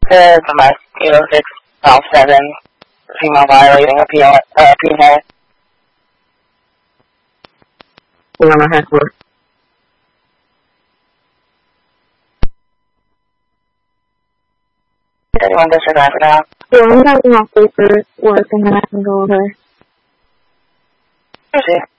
Domestic 806 South 7, female violating a PNA. Lima Heckler. Anyone disregard for now? Yeah, I'm dropping off paper work and then I can go over. Proceed.